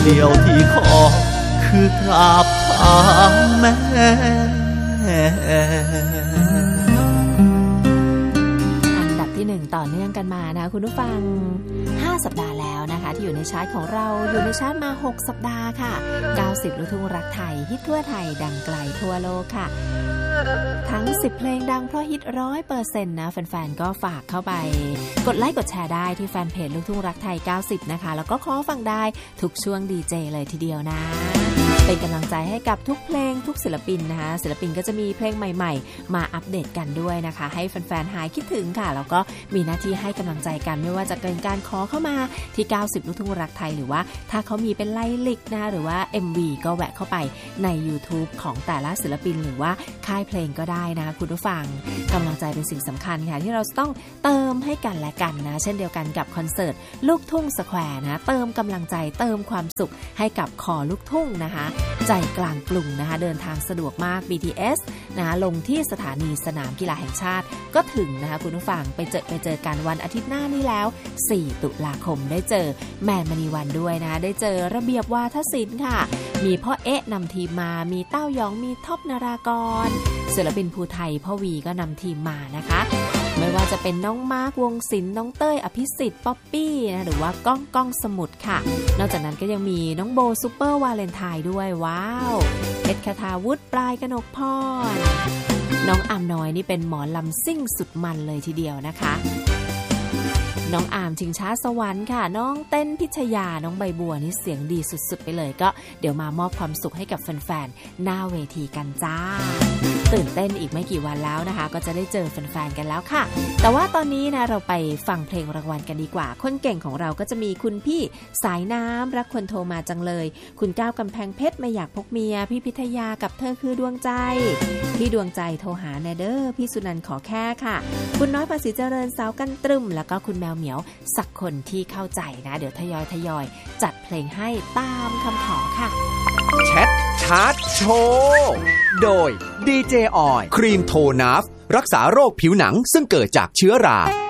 เดียวที่ขอคือกราบเท้าแม่อันดับที่1ต่อเนื่องกันมานะคุณผู้ฟัง5สัปดาห์แล้วนะคะที่อยู่ในชาร์ตของเราอยู่ในชาร์ตมา6สัปดาห์ค่ะ90ลูกทุ่งรักไทยฮิตทั่วไทยดังไกลทั่วโลกค่ะทั้ง10เพลงดังเพราะฮิต 100% นะแฟนๆก็ฝากเข้าไปกดไลค์กดแชร์ได้ที่แฟนเพจลูกทุ่งรักไทย90นะคะแล้วก็ขอฟังได้ทุกช่วงดีเจเลยทีเดียวนะเป็นกำลังใจให้กับทุกเพลงทุกศิลปินนะคะศิลปินก็จะมีเพลงใหม่ๆมาอัปเดตกันด้วยนะคะให้แฟนๆหายคิดถึงค่ะแล้วก็มีหน้าที่ให้กำลังใจกันไม่ว่าจะเป็นการขอเข้ามาที่90ลูกทุ่งรักไทยหรือว่าถ้าเขามีเป็นไลลิกนะหรือว่า MV ก็แวะเข้าไปใน YouTube ของแต่ละศิลปินหรือว่าค่ายเพลงก็ได้นะคุณผู้ฟังกำลังใจเป็นสิ่งสำคัญค่ะที่เราต้องเติมให้กันและกันนะเช่นเดียวกันกับคอนเสิร์ตลูกทุ่งสแควร์นะเติมกำลังใจเติมความสุขให้กับคอลูกทุ่งนะคะใจกลางกรุงนะคะเดินทางสะดวกมาก BTS นะลงที่สถานีสนามกีฬาแห่งชาติก็ถึงนะคะคุณผู้ฟังไปเจอกันวันอาทิตย์หน้านี้แล้ว4ตุลาคมได้เจอแมนมณีวันด้วยนะได้เจอระเบียบวาทศิลป์ค่ะมีพ่อเอ๊ะนำทีมมามีเต้ายองมีท็อปนารากรศิลปินภูไทยพ่อวีก็นำทีมมานะคะไม่ว่าจะเป็นน้องมาร์ควงศิลป์น้องเต้ยอภิสิทธิ์ป๊อปปี้นะหรือว่าก้องสมุทรค่ะนอกจากนั้นก็ยังมีน้องโบซุปเปอร์วาเลนไทน์ด้วยว้าวเพชรคทาวุฒิปลายกนกพรน้องอามน้อยนี่เป็นหมอลำซิ่งสุดมันเลยทีเดียวนะคะน้องอามชิงช้าสวรรค์ค่ะน้องเต้นพิชยาน้องใบบัวนี่เสียงดีสุดๆไปเลยก็เดี๋ยวมามอบความสุขให้กับแฟนๆหน้าเวทีกันจ้าตื่นเต้นอีกไม่กี่วันแล้วนะคะก็จะได้เจอแฟนๆกันแล้วค่ะแต่ว่าตอนนี้นะเราไปฟังเพลงรางวัลกันดีกว่าคนเก่งของเราก็จะมีคุณพี่สายน้ำรักคนโทรมาจังเลยคุณก้าวกำแพงเพชรไม่อยากพกเมียพี่พิทยากับเธอคือดวงใจพี่ดวงใจโทรหาแนเดอร์พี่สุนันท์ขอแค่ค่ะคุณน้อยภาษีเจริญสาวกันตรึมแล้วก็คุณแมวเหมียวสักคนที่เข้าใจนะเดี๋ยวทยอยจัดเพลงให้ตามคำขอค่ะแชทชาร์ตโชว์โดยดีเจออยครีมโทนัฟรักษาโรคผิวหนังซึ่งเกิดจากเชื้อรา